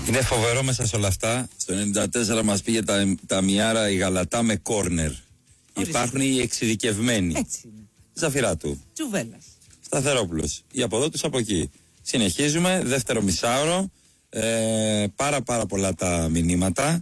Είναι φοβερό μέσα σε όλα αυτά. Στο 94 μας πήγε τα Μιάρα η Γαλατά με κόρνερ. Υπάρχουν οι εξειδικευμένοι. Έτσι είναι. Ζαφυράτου. Τσουβέλλας. Σταθερόπουλος. Οι από εδώ τους από εκεί. Συνεχίζουμε. Δεύτερο μισάωρο. Πάρα πολλά τα μηνύματα.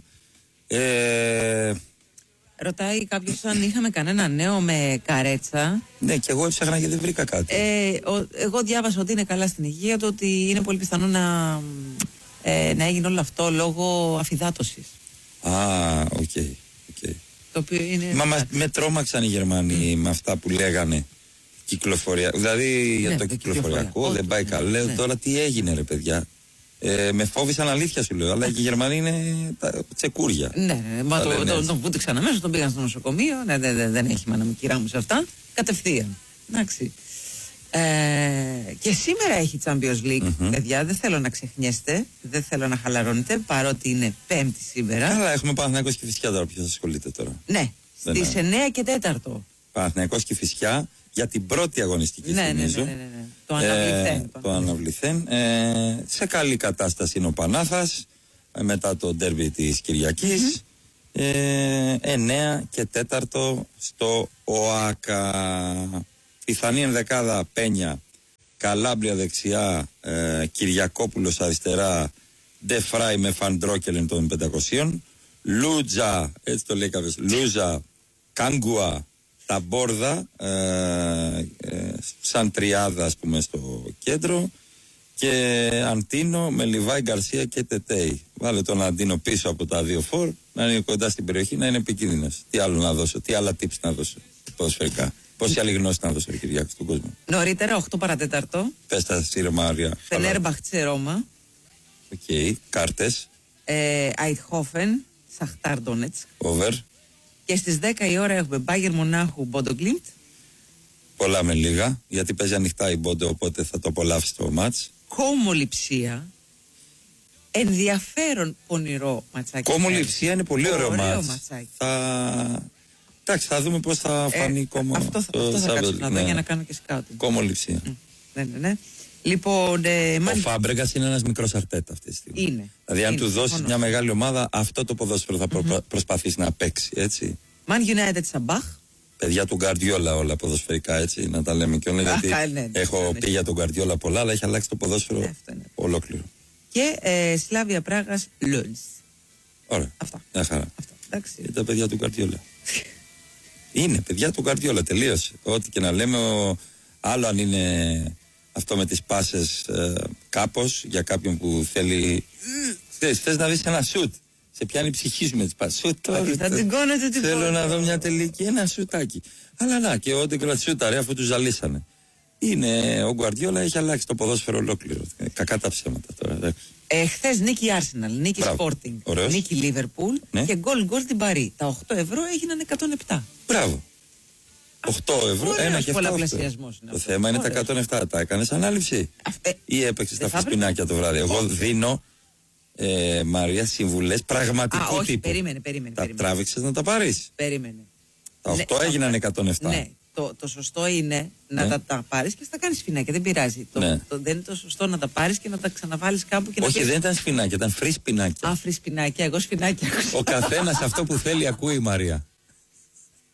Ρωτάει κάποιος αν είχαμε κανένα νέο με Καρέτσα. Ναι, και εγώ έψαχνα και δεν βρήκα κάτι. Εγώ διάβασα ότι είναι καλά στην υγεία του, ότι είναι πολύ πιθανό να έγινε όλο αυτό λόγω αφυδάτωσης. Οκ. Το οποίο είναι... με τρόμαξαν οι Γερμανοί με αυτά που λέγανε κυκλοφορία. Δηλαδή για το κυκλοφοριακό δεν πάει καλά. Λέω τώρα τι έγινε ρε παιδιά. Με φόβησαν, αλήθεια σου λέω. Αλλά και οι Γερμανοί είναι τσεκούρια. Ναι, μα τον βούτυξαν αμέσως, τον πήγαν στο νοσοκομείο. Ναι, δεν έχει μάνα μου, κυρά μου σε αυτά. Κατευθείαν. Εντάξει. Και σήμερα έχει Champions League, παιδιά. Δεν θέλω να ξεχνιέστε. Δεν θέλω να χαλαρώνετε, παρότι είναι Πέμπτη σήμερα. Αλλά έχουμε Παναθηναϊκός και Φυσιά τώρα. Ποιος ασχολείται τώρα. Ναι, στις 9 και 4. Παναθηναϊκός και Φυσιά για την πρώτη αγωνιστική στιγμή. Ναι. Το αναβληθέν. Σε καλή κατάσταση είναι ο Πανάθας μετά το ντέρμπι της Κυριακής. 9 και 4 στο ΟΑΚΑ. Πιθανή ενδεκάδα Πένια, Καλάμπρια δεξιά, Κυριακόπουλος αριστερά, Ντεφράι με Φαντρόκελεν των 500, Λούτζα, έτσι το λέει κάποιος, Λούζα, Κάγκουα, Ταμπόρδα, σαν τριάδα ας πούμε στο κέντρο, και Αντίνο με Λιβάη, Γκαρσία και Τετέι. Βάλε τον Αντίνο πίσω από τα δύο φορ, να είναι κοντά στην περιοχή, να είναι επικίνδυνος. Τι άλλο να δώσω, τι άλλα tips να δώσω ποδοσφαιρικά. Πόση άλλη γνώση να δώσω, Κυριάκο, στον κόσμο. Νωρίτερα, 8 παρατέταρτο. Πες τα Σύρε Μάρια. Φενέρμπαχτσε Ρώμα. Οκ, κάρτες. Αιτχόφεν, Σαχτάρ Ντόνετσκ. Over. Και στις 10 η ώρα έχουμε Μπάγερ Μονάχου, Μπόντο Γκλίντ. Πολλά με λίγα, γιατί παίζει ανοιχτά η Μπόντο, οπότε θα το απολαύσει το μάτς. Κόμο Λειψία. Ενδιαφέρον πονηρό ματσάκι. Κόμο Λειψία είναι πολύ ωραίο μάτς. Εντάξει, θα δούμε πώς θα φανεί Κόμο. Αυτό θα κάτσω να δω για να κάνω και σκάουτινγκ. Κόμο Λειψία. Ναι. Λοιπόν, ο Φάμπρεγκας είναι ένας μικρός Αρτέτα αυτή τη στιγμή. Είναι. Δηλαδή, αν του δώσει μια μεγάλη ομάδα, αυτό το ποδόσφαιρο θα προσπαθήσει να παίξει, έτσι. Man United Σαμπάχ. Παιδιά του Γκαρδιόλα όλα ποδοσφαιρικά, έτσι, να τα λέμε και όλα. Γιατί έχω πει για τον Γκαρδιόλα πολλά, αλλά έχει αλλάξει το ποδόσφαιρο ολόκληρο. Και Σλάβια Πράγας Λόντς. Ωραία. Αυτά. Μια χαρά. Εντάξει. Είναι τα παιδιά του Γκαρδιόλα. Είναι παιδιά του Γκαρδιόλα, τελείωσε. Ό,τι και να λέμε, άλλο αν είναι αυτό με τις πάσες κάπως για κάποιον που θέλει. Θες να δεις ένα σουτ. Σε πιάνει η ψυχή σου με τις πάσες. Θέλω να δω μια τελική, ένα σουτάκι. Αλλά να, και ό,τι κρατσούταρε αφού του ζαλίσανε. Είναι, ο Γκουαρδιόλα έχει αλλάξει το ποδόσφαιρο ολόκληρο. Κακά τα ψέματα τώρα. Χθες νίκη Arsenal, νίκη Sporting, νίκη Liverpool και γκολ στην Παρί. Τα 8 ευρώ έγιναν 107. Μπράβο. 8 ευρώ, ένα και 7. Το θέμα είναι τα 107. Τα έκανες ανάληψη ή έπαιξες τα φυσπινάκια το βράδυ? Εγώ δίνω, Μαρία, συμβουλές πραγματικού τύπου. Περίμενε. Τα τράβηξες να τα πάρεις? Περίμενε. Τα 8 έγιναν 107. Ναι. Το σωστό είναι να τα πάρεις και να τα κάνεις σφινάκια. Δεν πειράζει. Δεν είναι το σωστό να τα πάρεις και να τα ξαναβάλεις κάπου και να. Όχι, δεν ήταν σφινάκια, ήταν φρύ σπινάκια. Φρύ σπινάκια, εγώ σφινάκια. Ο καθένας αυτό που θέλει ακούει, Μαρία.